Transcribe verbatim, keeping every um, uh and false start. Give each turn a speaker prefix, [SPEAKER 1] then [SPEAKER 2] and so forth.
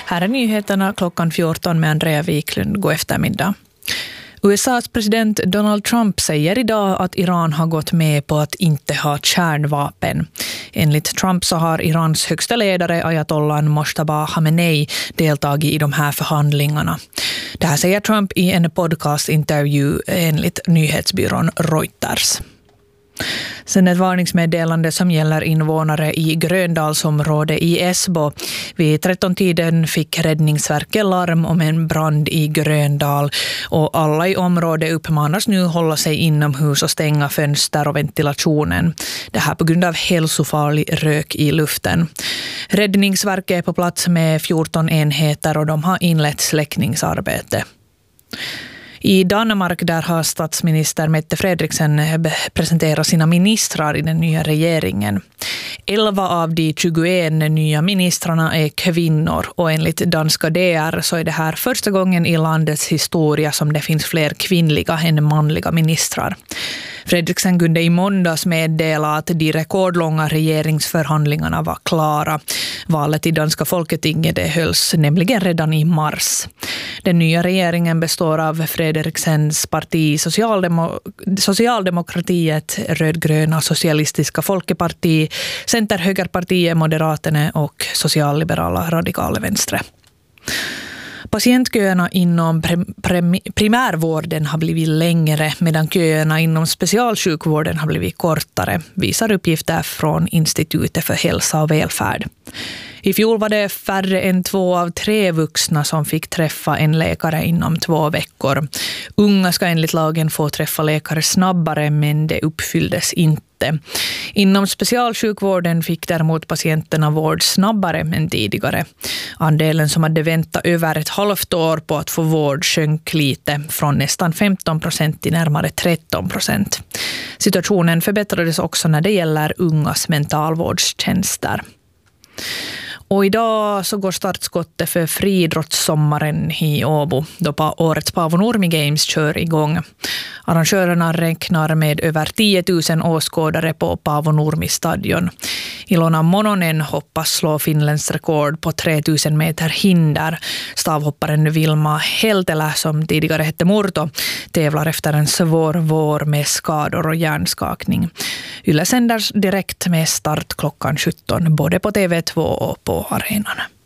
[SPEAKER 1] Här är nyheterna klockan fjorton med Andrea Wiklund. God eftermiddag. U S A:s president Donald Trump säger idag att Iran har gått med på att inte ha kärnvapen. Enligt Trump så har Irans högsta ledare Ayatollah Mojtaba Khamenei deltagit i de här förhandlingarna. Det här säger Trump i en podcastintervju enligt nyhetsbyrån Reuters. Sen ett varningsmeddelande som gäller invånare i Gröndalsområdet i Esbo. Vid tretton-tiden fick Räddningsverket larm om en brand i Gröndal och alla i området uppmanas nu hålla sig inomhus och stänga fönster och ventilationen. Det här på grund av hälsofarlig rök i luften. Räddningsverket är på plats med fjorton enheter och de har inlett släckningsarbete. I Danmark där har statsminister Mette Frederiksen presenterat sina ministrar i den nya regeringen. elva av de tjugoen nya ministrarna är kvinnor och enligt danska D R så är det här första gången i landets historia som det finns fler kvinnliga än manliga ministrar. Frederiksen kunde i måndags meddela att de rekordlånga regeringsförhandlingarna var klara. Valet i danska folketinget hölls nämligen redan i mars. Den nya regeringen består av Frederiksens parti Socialdemo- Socialdemokratiet, rödgröna socialistiska folkeparti, Centerhögerpartiet, Moderaterna och socialliberala radikala vänstre. Patientköerna inom prim- primärvården har blivit längre medan köerna inom specialsjukvården har blivit kortare, visar uppgifter från Institutet för hälsa och välfärd. I fjol var det färre än två av tre vuxna som fick träffa en läkare inom två veckor. Unga ska enligt lagen få träffa läkare snabbare, men det uppfylldes inte. Inom specialsjukvården fick däremot patienterna vård snabbare än tidigare. Andelen som hade väntat över ett halvt år på att få vård sjönk lite från nästan femton procent till närmare tretton procent. Situationen förbättrades också när det gäller ungas mentalvårdstjänster. Och idag så går startskottet för friidrottssommaren i Åbo då på årets Paavo Nurmi Games kör igång. Arrangörerna räknar med över tio tusen åskådare på Paavo Nurmi stadion. Ilona Mononen hoppas slå Finlands rekord på tre tusen meter hinder. Stavhopparen Vilma Heltelä, som tidigare hette Murto, tävlar efter en svår vår med skador och hjärnskakning. Yle sänder direkt med start klockan sjutton både på T V två och på arenan.